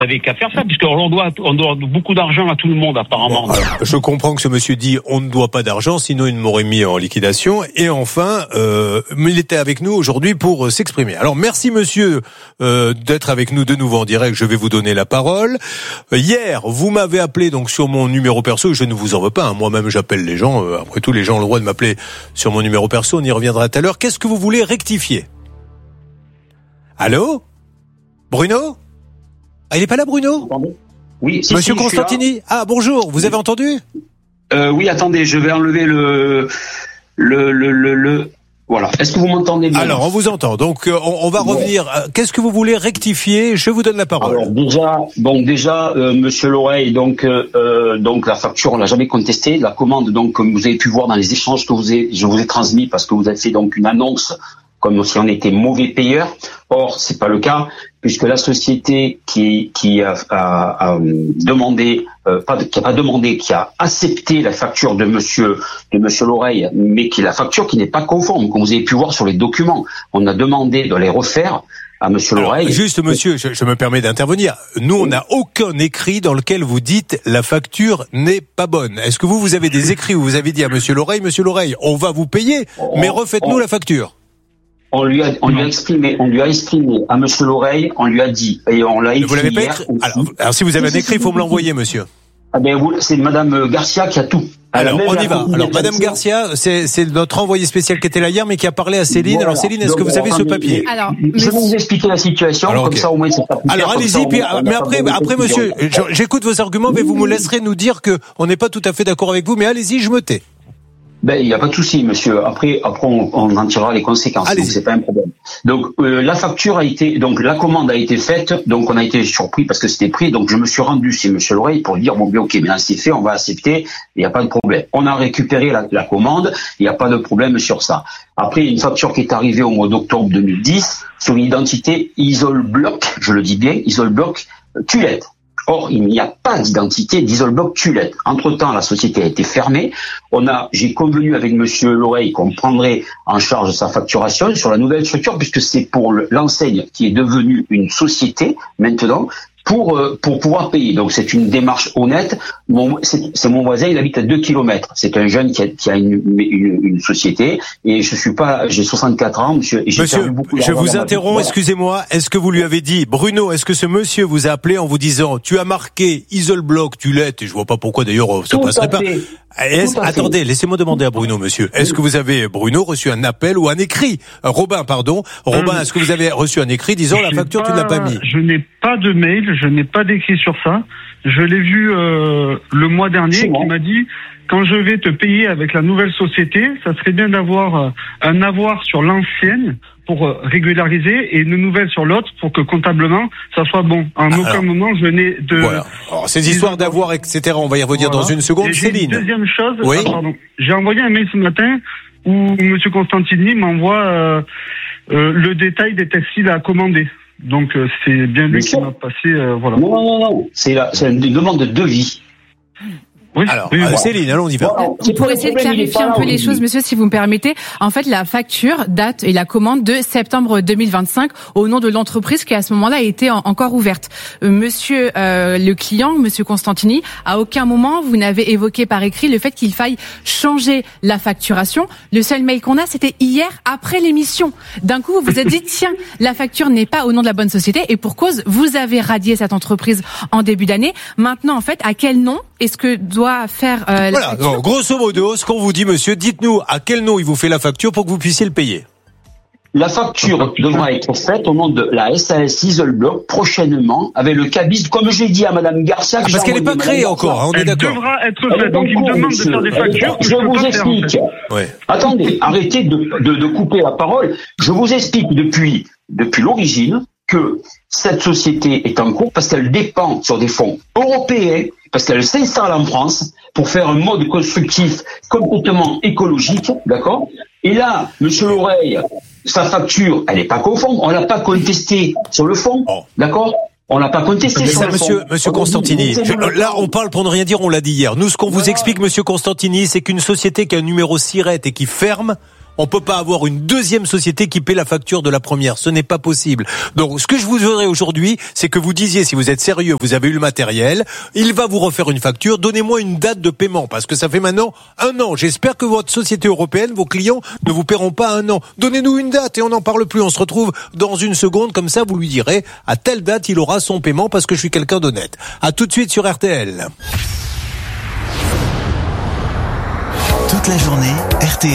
n'avez qu'à faire ça, puisqu'on doit beaucoup d'argent à tout le monde, apparemment. Bon, alors, je comprends que ce monsieur dit on ne doit pas d'argent, sinon il m'aurait mis en liquidation. Et enfin, il était avec nous aujourd'hui pour s'exprimer. Alors merci monsieur d'être avec nous de nouveau en direct. Je vais vous donner la parole. Hier, vous m'avez appelé donc sur mon numéro perso. Je ne vous en veux pas. Moi-même, j'appelle les gens. Après tout, les gens ont le droit de m'appeler sur mon numéro perso. On y reviendra tout à l'heure. Qu'est-ce que vous voulez rectifier? Allô, Bruno? Ah, il est pas là, Bruno? Oui, Monsieur Constantini. Ah, bonjour. Vous avez entendu? Oui, attendez, je vais enlever le. Voilà. Est-ce que vous m'entendez bien? Alors, on vous entend. Donc, on va revenir. Qu'est-ce que vous voulez rectifier? Je vous donne la parole. Alors, déjà, Monsieur Loreille, donc la facture, on l'a jamais contestée. La commande, donc, comme vous avez pu voir dans les échanges que je vous ai transmis, parce que vous avez fait donc une annonce comme si on était mauvais payeur. Or, c'est pas le cas, puisque la société qui a demandé, qui a accepté la facture de Monsieur Loreille, mais qui est la facture qui n'est pas conforme, comme vous avez pu voir sur les documents. On a demandé de les refaire à Monsieur Loreille. Juste, monsieur, je me permets d'intervenir. Nous, on n'a aucun écrit dans lequel vous dites la facture n'est pas bonne. Est-ce que vous avez des écrits où vous avez dit à Monsieur Loreille, on va vous payer, mais refaites-nous la facture? On lui a exprimé à Monsieur Loreille, on lui a dit, et on l'a écrit. Vous l'avez pas écrit? Alors, si vous avez un écrit, il faut me l'envoyer, monsieur. Ah ben, c'est Madame Garcia qui a tout. Alors, on y va. Alors, Madame Garcia, c'est notre envoyé spécial qui était là hier, mais qui a parlé à Céline. Voilà. Alors, Céline, est-ce que vous avez ce papier? Alors, je vais vous expliquer la situation, alors, comme ça, au moins, c'est pas plus clair. Alors, allez-y, mais après, monsieur, j'écoute vos arguments, mais vous me laisserez nous dire que on n'est pas tout à fait d'accord avec vous, mais allez-y, je me tais. Ben, il n'y a pas de souci, monsieur. Après, on en tirera les conséquences. Donc, c'est pas un problème. Donc, la commande a été faite. Donc, on a été surpris parce que c'était pris. Donc, je me suis rendu chez monsieur Loreille pour lui dire, bon, bien, ok, mais là, c'est fait, on va accepter. Il n'y a pas de problème. On a récupéré la commande. Il n'y a pas de problème sur ça. Après, une facture qui est arrivée au mois d'octobre 2010 sur une identité Isolbloc, je le dis bien, Isolbloc Tulette. Or, il n'y a pas d'identité d'Isolbloc Tulette. Entre-temps, la société a été fermée. J'ai convenu avec monsieur Loreille qu'on prendrait en charge sa facturation sur la nouvelle structure, puisque c'est pour l'enseigne qui est devenue une société maintenant, pour pouvoir payer. Donc c'est une démarche honnête. C'est mon voisin, il habite à 2 kilomètres. C'est un jeune qui a une société, et j'ai 64 ans, monsieur. Et monsieur, je vous interromps, excusez-moi. Est-ce que vous lui avez dit, Bruno, est-ce que ce monsieur vous a appelé en vous disant, tu as marqué Isolbloc Tulette, et je vois pas pourquoi d'ailleurs ça passerait pas. Attendez, laissez-moi demander à Bruno, monsieur. Est-ce que vous avez, Bruno, reçu un appel ou un écrit? Robin, est-ce que vous avez reçu un écrit disant la facture tu ne l'as pas mis? Je n'ai pas de mail, je n'ai pas d'écrit sur ça. Je l'ai vu le mois dernier qui m'a dit, quand je vais te payer avec la nouvelle société, ça serait bien d'avoir un avoir sur l'ancienne pour régulariser et une nouvelle sur l'autre pour que comptablement ça soit bon. Aucun moment je n'ai de... Voilà. Alors, ces histoires d'avoir, etc., on va y revenir dans une seconde. Céline. Deuxième chose, oui. J'ai envoyé un mail ce matin où monsieur Constantini m'envoie le détail des textiles à commander. Donc c'est bien lui qui m'a passé, voilà. Non. C'est une demande de devis. Oui. Alors, Céline, allons, on y va. Pour essayer de clarifier un peu les choses, monsieur, si vous me permettez, en fait, la facture date et la commande de septembre 2025 au nom de l'entreprise qui, à ce moment-là, était encore ouverte. Monsieur, le client, monsieur Constantini, à aucun moment, vous n'avez évoqué par écrit le fait qu'il faille changer la facturation. Le seul mail qu'on a, c'était hier, après l'émission. D'un coup, vous vous êtes dit, tiens, la facture n'est pas au nom de la bonne société, et pour cause, vous avez radié cette entreprise en début d'année. Maintenant, en fait, à quel nom est-ce que doit faire la voilà, facture? donc, grosso modo, ce qu'on vous dit, monsieur, dites-nous à quel nom il vous fait la facture pour que vous puissiez le payer. La facture devra être faite au nom de la SAS Isolbloc prochainement avec le cabis, comme j'ai dit à Madame Garcia. Parce qu'elle n'est pas créée encore, on est d'accord. Elle devra être faite, donc il me demande de faire des factures. Je vous explique. Ouais. Attendez, arrêtez de couper la parole. Je vous explique depuis l'origine que cette société est en cours parce qu'elle dépend sur des fonds européens, parce qu'elle s'installe en France pour faire un mode constructif complètement écologique, d'accord? Et là, monsieur Loreille, sa facture, elle n'est pas conforme, on l'a pas contestée sur le fond, d'accord? On l'a pas contesté sur le fond. Monsieur Constantini, là on parle pour ne rien dire, on l'a dit hier. Nous, ce qu'on vous explique, monsieur Constantini, c'est qu'une société qui a un numéro SIRET et qui ferme, On peut pas avoir une deuxième société qui paie la facture de la première. Ce n'est pas possible. Donc, ce que je vous voudrais aujourd'hui, c'est que vous disiez, si vous êtes sérieux, vous avez eu le matériel, il va vous refaire une facture, donnez-moi une date de paiement, parce que ça fait maintenant 1 an. J'espère que votre société européenne, vos clients, ne vous paieront pas 1 an. Donnez-nous une date et on n'en parle plus. On se retrouve dans une seconde, comme ça, vous lui direz, à telle date, il aura son paiement parce que je suis quelqu'un d'honnête. À tout de suite sur RTL. Toute la journée, RTL.